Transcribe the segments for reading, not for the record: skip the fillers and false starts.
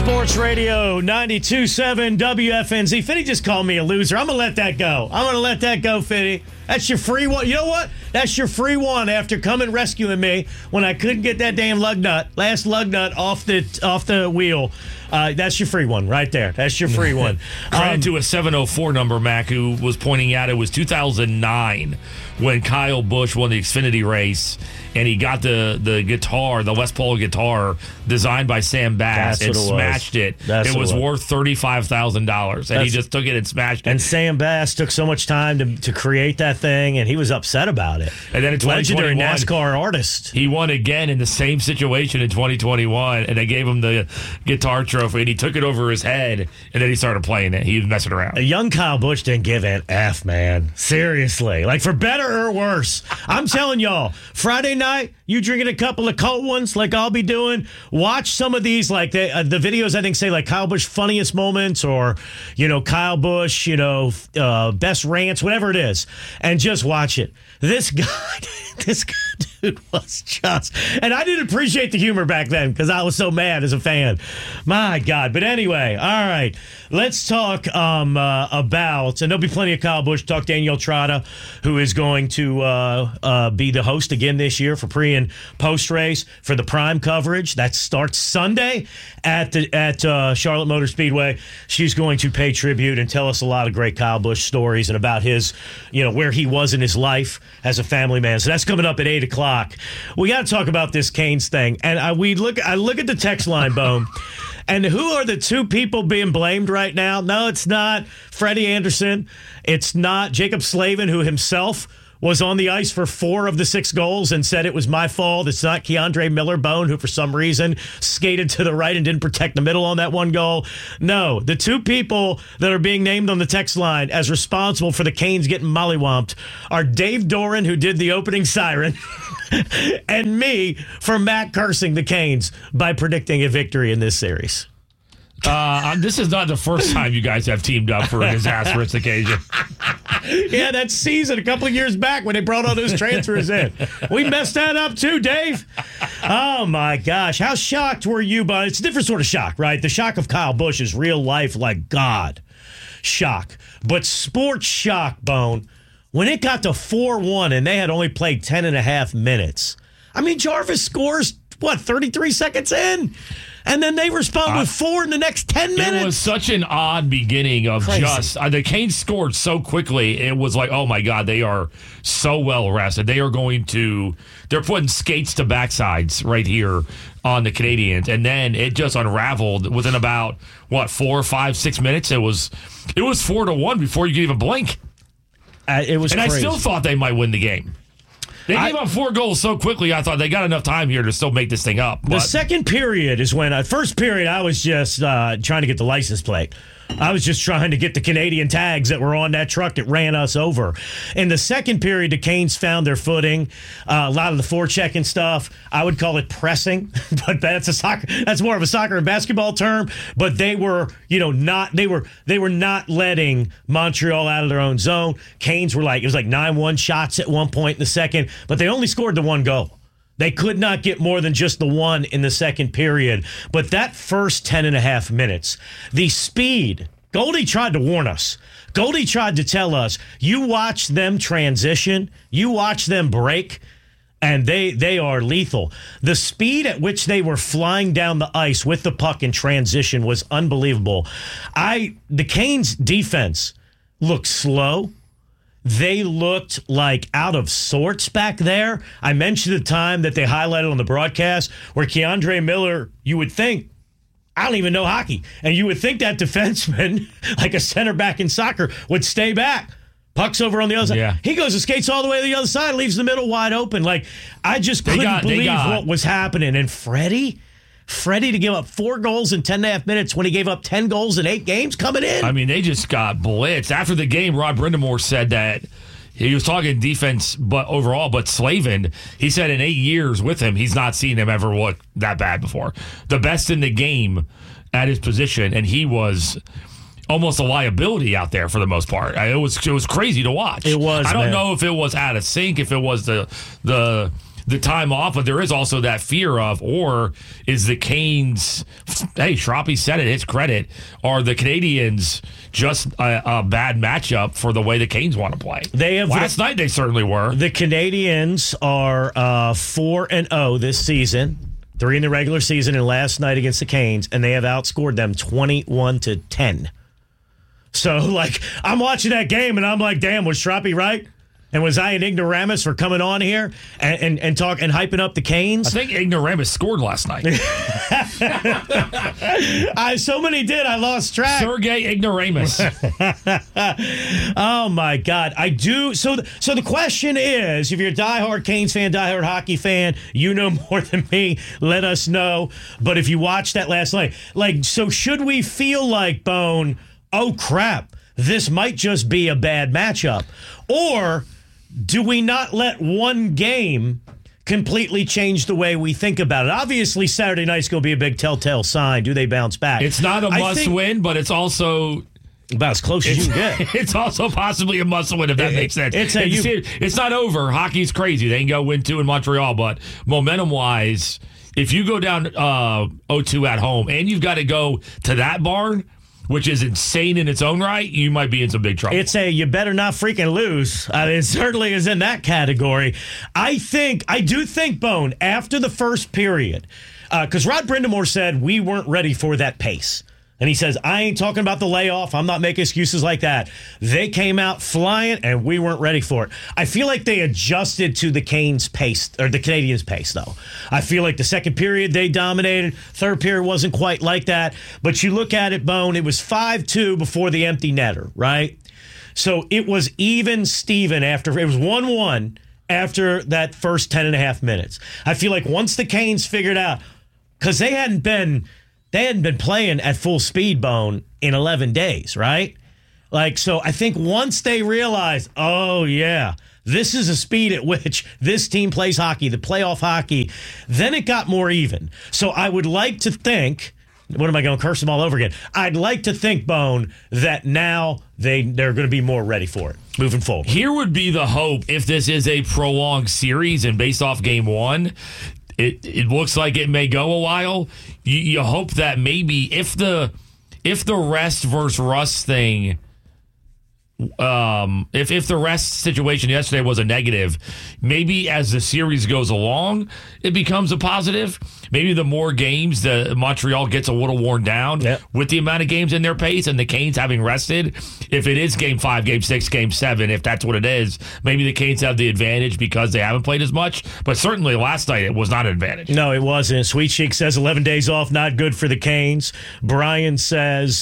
Sports Radio 92.7 WFNZ. Fitty just called me a loser. I'm going to let that go. Fitty. That's your free one. You know what? That's your free one after coming rescuing me when I couldn't get that damn last lug nut off the wheel. That's your free one right there. That's your free one. Credit to a 704 number, Mac, who was pointing out it was 2009 when Kyle Busch won the Xfinity race, and he got the guitar, the Les Paul guitar, designed by Sam Bass, and smashed it. It was worth $35,000, and he just took it and smashed it. And Sam Bass took so much time to create that thing, and he was upset about it. And then in 2021, legendary NASCAR artist. He won again in the same situation in 2021, and they gave him the guitar trophy, and he took it over his head, and then he started playing it. He was messing around. A young Kyle Busch didn't give an F, man. Seriously. Like, for better or worse. I'm telling y'all, Friday night, you drinking a couple of cold ones like I'll be doing, watch some of these, like the videos I think say like Kyle Busch funniest moments or, Kyle Busch, best rants, whatever it is, and just watch it. This guy, dude, was just, and I didn't appreciate the humor back then because I was so mad as a fan. My God. But anyway, all right, let's talk about, and there'll be plenty of Kyle Busch, talk Danielle Trotta, who is going to be the host again this year for pre and post race for the prime coverage. That starts Sunday at Charlotte Motor Speedway. She's going to pay tribute and tell us a lot of great Kyle Busch stories and about his, where he was in his life as a family man. So that's coming up at 8 o'clock. We got to talk about this Canes thing. And I look at the text line, Bone. And who are the two people being blamed right now? No, it's not Freddie Anderson. It's not Jacob Slavin, who himself was on the ice for 4 of the 6 goals and said it was my fault. It's not Keandre Miller-Bone, who for some reason skated to the right and didn't protect the middle on that one goal. No, the two people that are being named on the text line as responsible for the Canes getting mollywomped are Dave Doran, who did the opening siren, and me for Matt cursing the Canes by predicting a victory in this series. This is not the first time you guys have teamed up for a disastrous occasion. Yeah, that season a couple of years back when they brought all those transfers in. We messed that up too, Dave. Oh, my gosh. How shocked were you? But it's a different sort of shock, right? The shock of Kyle Busch is real life, like God shock. But sports shock, Bone, when it got to 4-1 and they had only played 10 and a half minutes. I mean, Jarvis scores, 33 seconds in? And then they respond with 4 in the next 10 minutes. It was such an odd beginning of crazy. The Canes scored so quickly. It was like, oh my God, they are so well rested. They're putting skates to backsides right here on the Canadians. And then it just unraveled within about, 4, 5, 6 minutes. It was 4-1 before you could even blink. It was crazy. I still thought they might win the game. They gave up 4 goals so quickly, I thought they got enough time here to still make this thing up. The second period is when, first period, I was just trying to get the license plate. I was just trying to get the Canadian tags that were on that truck that ran us over. In the second period, the Canes found their footing. A lot of the forechecking stuff, I would call it pressing, but that's more of a soccer and basketball term. But they were, they were not letting Montreal out of their own zone. Canes were it was 9-1 shots at one point in the second, but they only scored the 1 goal. They could not get more than just the 1 in the second period. But that first 10 and a half minutes, the speed, Goldie tried to warn us. Goldie tried to tell us, you watch them transition, you watch them break, and they are lethal. The speed at which they were flying down the ice with the puck in transition was unbelievable. The Canes defense looked slow. They looked like out of sorts back there. I mentioned the time that they highlighted on the broadcast where Keandre Miller, you would think, I don't even know hockey, and you would think that defenseman, like a center back in soccer, would stay back. Puck's over on the other side. Yeah. He goes and skates all the way to the other side, leaves the middle wide open. I just couldn't believe what was happening. And Freddie to give up 4 goals in 10 and a half minutes when he gave up 10 goals in 8 games coming in. I mean, they just got blitzed. After the game, Rod Brindamore said that he was talking defense but Slavin, he said in 8 years with him, he's not seen him ever look that bad before. The best in the game at his position, and he was almost a liability out there for the most part. It was crazy to watch. It was. I don't know if it was out of sync, if it was the the time off, but there is also that fear of, or is the Canes, hey, Schroppy said it, his credit, are the Canadians just a bad matchup for the way the Canes want to play? Last night they certainly were. The Canadians are 4-0 this season, 3 in the regular season, and last night against the Canes, and they have outscored them 21-10. So, like, I'm watching that game, and I'm like, damn, was Schroppy right? And was I an ignoramus for coming on here and hyping up the Canes? I think ignoramus scored last night. So many did, I lost track. Sergey Ignoramus. Oh, my God. I do. So the question is, if you're a diehard Canes fan, diehard hockey fan, you know more than me, let us know. But if you watched that last night, so should we feel like, Bone, oh, crap, this might just be a bad matchup? Or do we not let one game completely change the way we think about it? Obviously, Saturday night's going to be a big telltale sign. Do they bounce back? It's not a must-win, but it's also about as close as you can get. It's also possibly a must-win, if that makes sense. It's not over. Hockey's crazy. They can go win 2 in Montreal, but momentum-wise, if you go down 0-2 at home and you've got to go to that barn, which is insane in its own right, you might be in some big trouble. You better not freaking lose. It certainly is in that category. I do think, Bone, after the first period, because Rod Brindamore said we weren't ready for that pace. And he says, I ain't talking about the layoff. I'm not making excuses like that. They came out flying, and we weren't ready for it. I feel like they adjusted to the Canes' pace, or the Canadians' pace, though. I feel like the second period they dominated. Third period wasn't quite like that. But you look at it, Bone, it was 5-2 before the empty netter, right? So it was even Steven after. It was 1-1 after that first 10.5 minutes. I feel like once the Canes figured out, because they hadn't been playing at full speed, Bone, in 11 days, right? So I think once they realized, oh, yeah, this is a speed at which this team plays hockey, the playoff hockey, then it got more even. So I would like to think, what am I going to curse them all over again? I'd like to think, Bone, that now they're going to be more ready for it moving forward. Here would be the hope if this is a prolonged series and based off game 1. It looks like it may go a while. You hope that maybe if the rest versus rust thing, if the rest situation yesterday was a negative, maybe as the series goes along, it becomes a positive. Maybe the more games, the Montreal gets a little worn down with the amount of games in their pace, and the Canes having rested. If it is game 5, game 6, game 7, if that's what it is, maybe the Canes have the advantage because they haven't played as much. But certainly last night it was not an advantage. No, it wasn't. Sweet Cheek says 11 days off, not good for the Canes. Brian says,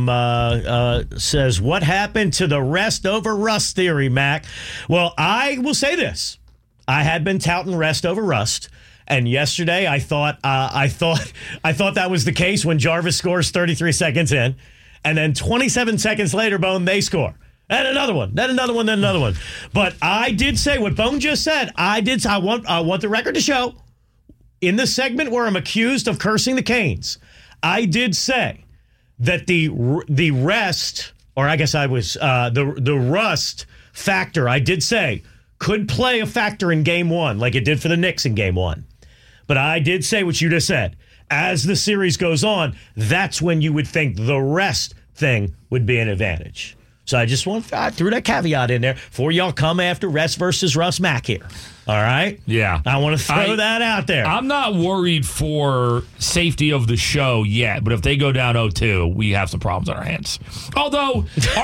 what happened to the rest over rust theory, Mac? Well, I will say this. I had been touting rest over rust. And yesterday, I thought that was the case when Jarvis scores 33 seconds in, and then 27 seconds later, Bone, they score. And another one, then another one, then another one. But I did say what Bone just said. I want the record to show in the segment where I'm accused of cursing the Canes. I did say that the rest, or I guess I was the rust factor. I did say could play a factor in game 1, like it did for the Knicks in game 1. But I did say what you just said. As the series goes on, that's when you would think the rest thing would be an advantage. So I threw that caveat in there before y'all come after rest versus Russ Mack here. All right? Yeah. I want to throw that out there. I'm not worried for safety of the show yet, but if they go down 0-2, we have some problems on our hands. Although,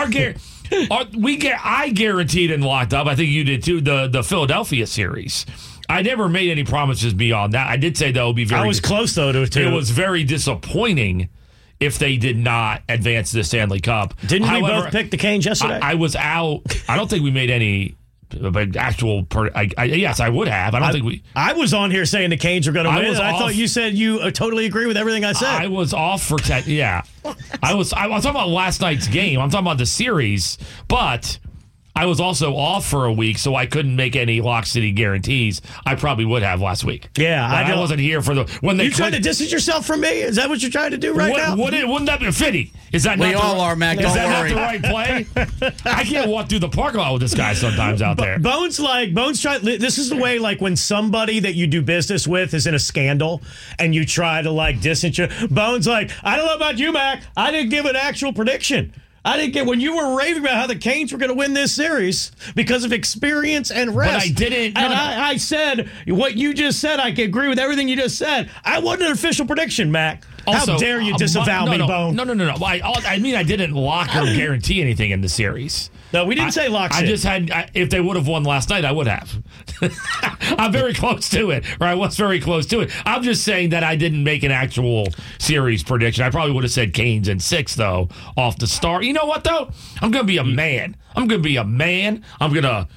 I guaranteed and locked up, I think you did too, the Philadelphia series. I never made any promises beyond that. I did say that would be very... I was close, though, to it. It was very disappointing if they did not advance to the Stanley Cup. Didn't we both pick the Canes yesterday? I was out. I don't think we made any actual... yes, I would have. I was on here saying the Canes were going to win. I thought you said you totally agree with everything I said. I was off for... yeah. I was talking about last night's game. I'm talking about the series, but... I was also off for a week, so I couldn't make any Lock City guarantees. I probably would have last week. Yeah, I wasn't here for when they. You trying to distance yourself from me? Is that what you're trying to do now? Wouldn't that be fitting? Is that we all are, Mac? Don't worry. Not the right play? I can't walk through the parking lot with this guy sometimes out there. Bones try. This is the way, like when somebody that you do business with is in a scandal, and you try to distance you. Bones like, I don't know about you, Mac. I didn't give an actual prediction. I didn't get when you were raving about how the Canes were going to win this series because of experience and rest. But I didn't. And I said what you just said. I can agree with everything you just said. I wasn't an official prediction, Mac. Also, how dare you disavow me, Bone? No. I mean, I didn't lock or guarantee anything in the series. No, we didn't say lock. I just had. If they would have won last night, I would have. I'm very close to it, or I was very close to it. I'm just saying that I didn't make an actual series prediction. I probably would have said Canes in 6, though, off the start. You know what, though? I'm going to be a man. I'm going to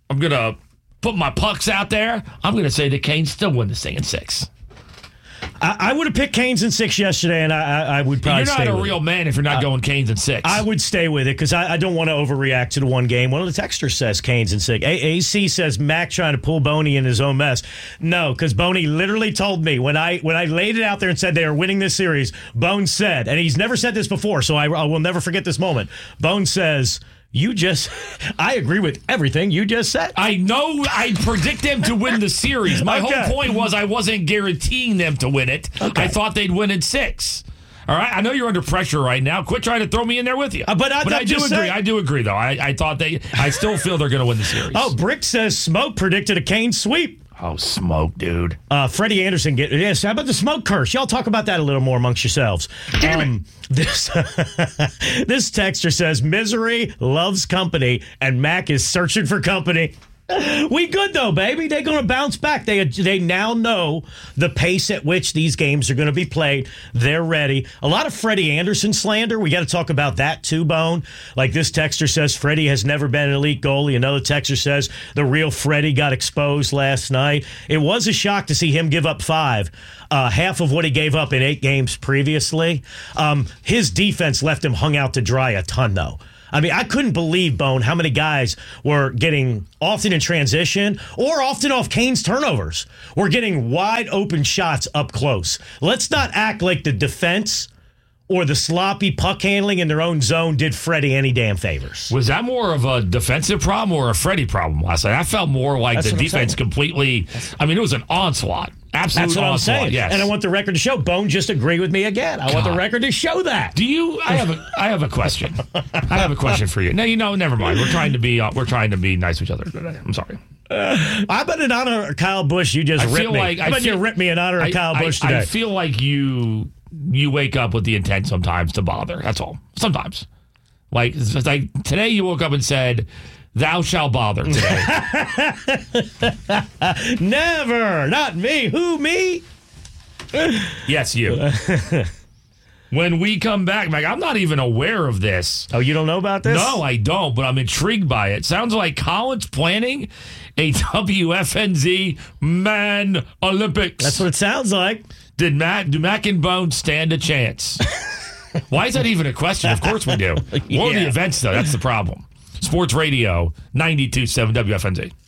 put my pucks out there. I'm going to say the Canes still win this thing in 6. I would have picked Canes in 6 yesterday, and I would probably stay with it. You're not a real man if you're not going Canes in 6. I would stay with it because I don't want to overreact to the one game. One of the texters says Canes in 6. AC says Mac trying to pull Boney in his own mess. No, because Boney literally told me when I laid it out there and said they are winning this series, Bone said, and he's never said this before, so I will never forget this moment. Bone says, I agree with everything you just said. I know I predict them to win the series. My whole point was I wasn't guaranteeing them to win it. Okay. I thought they'd win in 6. All right? I know you're under pressure right now. Quit trying to throw me in there with you. But I do agree. I do agree, though. I thought I still feel they're going to win the series. Oh, Brick says Smoke predicted a Canes sweep. Oh, Smoke, dude. Freddie Anderson how about the Smoke curse? Y'all talk about that a little more amongst yourselves. This texter says Misery loves company and Mac is searching for company. We good though, baby. They're going to bounce back. They now know the pace at which these games are going to be played. They're ready. A lot of Freddie Anderson slander. We got to talk about that too, Bone. Like this texter says, Freddie has never been an elite goalie. Another texter says the real Freddie got exposed last night. It was a shock to see him give up 5. Half of what he gave up in 8 games previously. His defense left him hung out to dry a ton, though. I mean, I couldn't believe, Bone, how many guys were getting often in transition or often off Canes turnovers. We're getting wide open shots up close. Let's not act like the defense or the sloppy puck handling in their own zone did Freddie any damn favors. Was that more of a defensive problem or a Freddie problem last night? I felt more like the defense completely. I mean, it was an onslaught. Absolute That's what onslaught, I'm saying. yes. And I want the record to show. Bone just agreed with me again. I want the record to show that. I have a question. I have a question for you. No, never mind. We're trying to be nice to each other today. I'm sorry. I bet in honor of Kyle Busch, you just ripped me. I bet you ripped me in honor of Kyle Busch today. I feel like you wake up with the intent sometimes to bother. That's all. Sometimes. Like today you woke up and said, "Thou shalt bother today." Never. Not me. Who, me? Yes, you. When we come back, Mike, I'm not even aware of this. Oh, you don't know about this? No, I don't, but I'm intrigued by it. Sounds like Colin's planning a WFNZ Man Olympics. That's what it sounds like. Do Mac and Bone stand a chance? Why is that even a question? Of course we do. What are the events, though? That's the problem. Sports Radio 92.7 WFNZ.